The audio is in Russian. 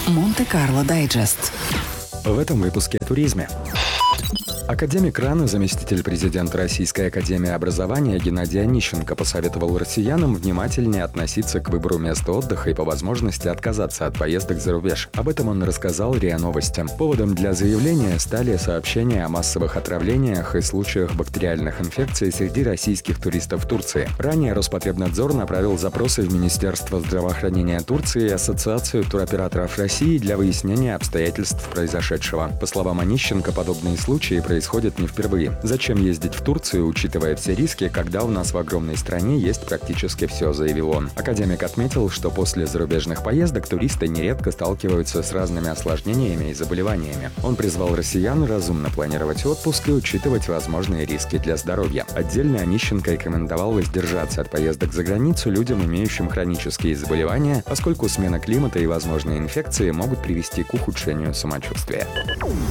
Монте-Карло Дайджест. В этом выпуске о туризме. Академик РАН и заместитель президента Российской академии образования Геннадий Онищенко посоветовал россиянам внимательнее относиться к выбору места отдыха и по возможности отказаться от поездок за рубеж. Об этом он рассказал РИА Новости. Поводом для заявления стали сообщения о массовых отравлениях и случаях бактериальных инфекций среди российских туристов в Турции. Ранее Роспотребнадзор направил запросы в Министерство здравоохранения Турции и Ассоциацию туроператоров России для выяснения обстоятельств произошедшего. По словам Онищенко, подобные случаи происходит не впервые. Зачем ездить в Турцию, учитывая все риски, когда у нас в огромной стране есть практически все, заявил он. Академик отметил, что после зарубежных поездок туристы нередко сталкиваются с разными осложнениями и заболеваниями. Он призвал россиян разумно планировать отпуск и учитывать возможные риски для здоровья. Отдельно Онищенко рекомендовал воздержаться от поездок за границу людям, имеющим хронические заболевания, поскольку смена климата и возможные инфекции могут привести к ухудшению самочувствия.